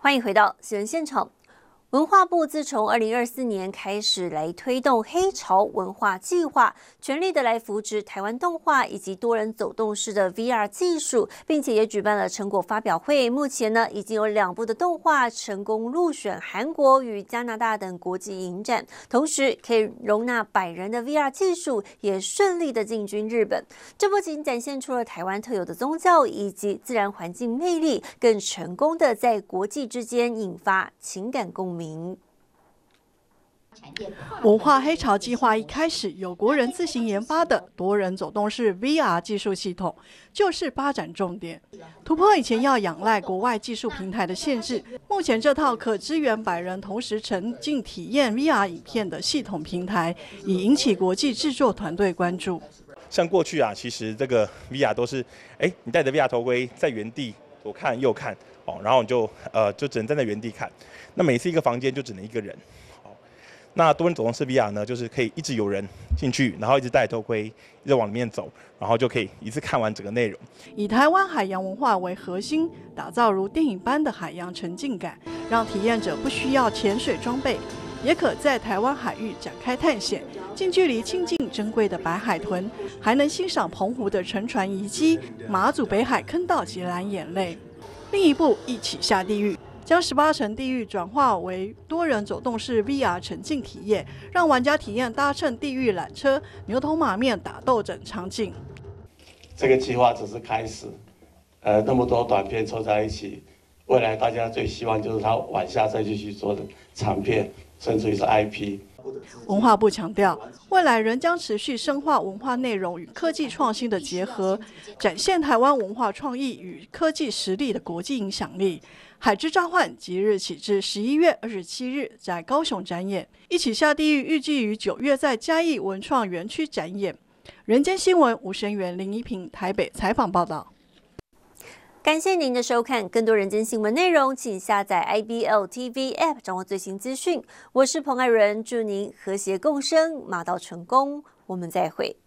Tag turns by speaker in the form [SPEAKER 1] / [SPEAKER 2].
[SPEAKER 1] 欢迎回到新闻现场。文化部自从2024年开始来推动黑潮文化计划，全力的来扶植台湾动画以及多人走动式的 VR 技术，并且也举办了成果发表会。目前呢，已经有2部的动画成功入选韩国与加拿大等国际影展，同时可以容纳100人的 VR 技术也顺利的进军日本。这不仅展现出了台湾特有的宗教以及自然环境魅力，更成功的在国际之间引发情感共鸣。
[SPEAKER 2] 文化黑潮计划一开始，有国人自行研发的多人走动式 VR 技术系统就是发展重点，突破以前要仰赖国外技术平台的限制。目前这套可支援100人同时沉浸体验 VR 影片的系统平台，已引起国际制作团队关注。
[SPEAKER 3] 像过去其实这个 VR 都是，你戴着 VR 头盔在原地左看右看然后你就只能站在原地看，那每次一个房间就只能1个人。那多人走动式 VR 呢，就是可以一直有人进去，然后一直戴头盔，一直往里面走，然后就可以一次看完整个内容。
[SPEAKER 2] 以台湾海洋文化为核心，打造如电影般的海洋沉浸感，让体验者不需要潜水装备，也可在台湾海域展开探险，近距离亲近珍贵的白海豚，还能欣赏澎湖的沉船遗迹、马祖北海坑道及蓝眼泪。另一部《一起下地狱》将18层地狱转化为多人走动式 VR 沉浸体验，让玩家体验搭乘地狱缆车、牛头马面打斗等场景。
[SPEAKER 4] 这个计划只是开始，那么多短片凑在一起，未来大家最希望就是它往下再继续做的长片，甚至于是 IP。
[SPEAKER 2] 文化部强调，未来仍将持续深化文化内容与科技创新的结合，展现台湾文化创意与科技实力的国际影响力。海之召唤即日起至11月27日在高雄展演，一起下地狱预计于9月在嘉义文创园区展演。人间新闻吴声源、林怡平台北采访报道。
[SPEAKER 1] 感谢您的收看，更多人间新闻内容，请下载 IBL TV App 掌握最新资讯。我是彭爱伦，祝您和谐共生，马到成功，我们再会。